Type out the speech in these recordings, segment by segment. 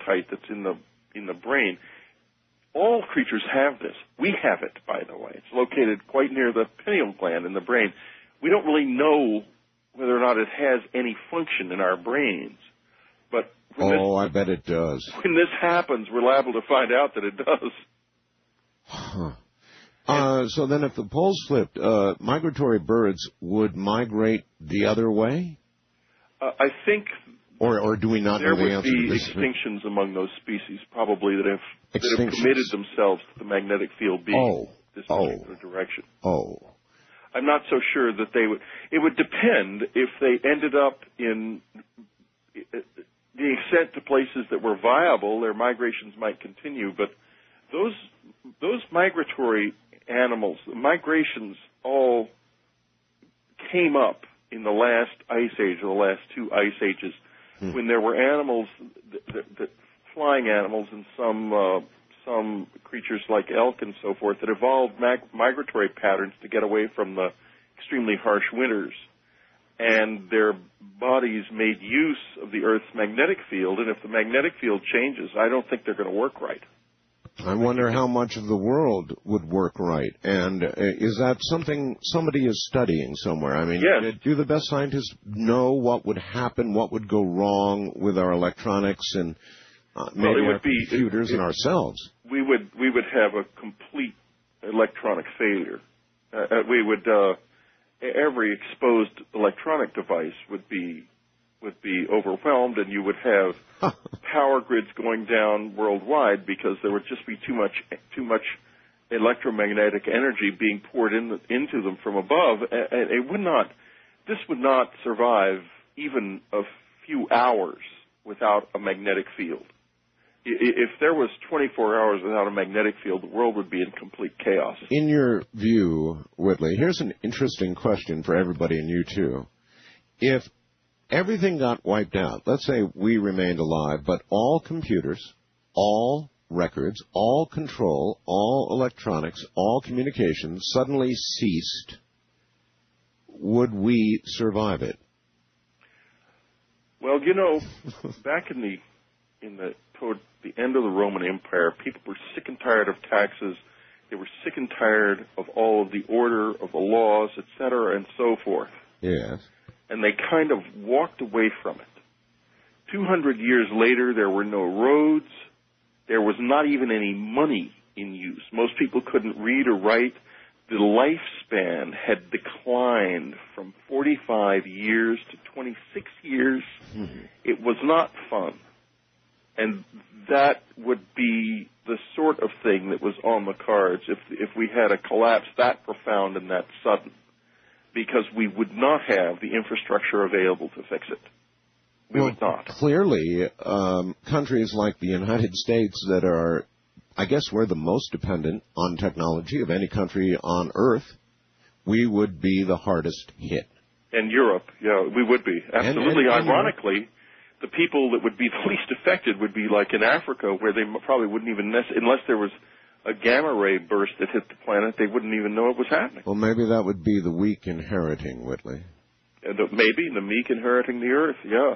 appetite that's in the brain. All creatures have this. We have it, by the way. It's located quite near the pineal gland in the brain. We don't really know whether or not it has any function in our brains. But I bet it does. When this happens, we're liable to find out that it does. So then if the poles flipped, migratory birds would migrate the other way? I think... Or do we not know the answer to this? There would be extinctions among those species, probably, that have committed themselves to the magnetic field being this particular direction. I'm not so sure that they would... It would depend if they ended up in... being sent to places that were viable, their migrations might continue, but those migratory animals, the migrations all came up in the last ice age, or the last two ice ages, when there were animals, flying animals, and some creatures like elk and so forth that evolved migratory patterns to get away from the extremely harsh winters. And their bodies made use of the Earth's magnetic field, and if the magnetic field changes, I don't think they're going to work right. I wonder how much of the world would work right, and is that something somebody is studying somewhere? I mean, yes. Do the best scientists know what would happen, what would go wrong with our electronics and maybe our computers and ourselves? We would have a complete electronic failure. Every exposed electronic device would be overwhelmed, and you would have power grids going down worldwide because there would just be too much electromagnetic energy being poured into them from above, and this would not survive even a few hours without a magnetic field. If there was 24 hours without a magnetic field, the world would be in complete chaos. In your view, Whitley, here's an interesting question for everybody and you too. If everything got wiped out, let's say we remained alive, but all computers, all records, all control, all electronics, all communications suddenly ceased, would we survive it? Well, back toward the end of the Roman Empire, people were sick and tired of taxes. They were sick and tired of all of the order of the laws, etc., and so forth. Yes. And they kind of walked away from it. 200 years later, there were no roads. There was not even any money in use. Most people couldn't read or write. The lifespan had declined from 45 years to 26 years. Mm-hmm. It was not fun. And that would be the sort of thing that was on the cards if we had a collapse that profound and that sudden, because we would not have the infrastructure available to fix it. We would not. Clearly, countries like the United States that are, I guess we're the most dependent on technology of any country on Earth, we would be the hardest hit. And Europe, yeah, we would be. Absolutely. And ironically, the people that would be the least affected would be like in Africa, where they probably wouldn't even, unless there was a gamma ray burst that hit the planet, they wouldn't even know it was happening. Well, maybe that would be the weak inheriting, Whitley. Maybe the meek inheriting the earth, yeah.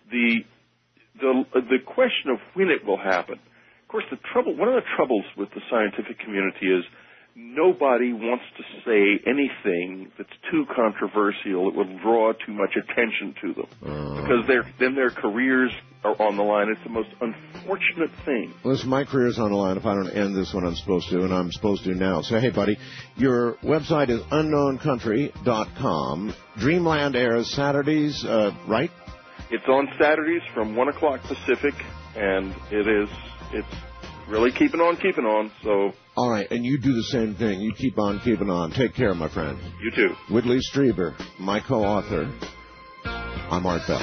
The question of when it will happen. Of course, one of the troubles with the scientific community is nobody wants to say anything that's too controversial. It will draw too much attention to them because then their careers are on the line. It's the most unfortunate thing. Listen, my career's on the line if I don't end this when I'm supposed to, and I'm supposed to now. So, hey, buddy, your website is unknowncountry.com. Dreamland airs Saturdays, right? It's on Saturdays from 1 o'clock Pacific, and it's really keeping on, so... All right, and you do the same thing. You keep on keeping on. Take care, my friend. You too. Whitley Strieber, my co-author. I'm Art Bell.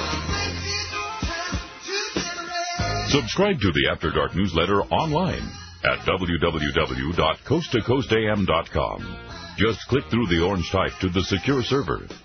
Subscribe to the After Dark newsletter online at www.coasttocoastam.com. Just click through the orange type to the secure server.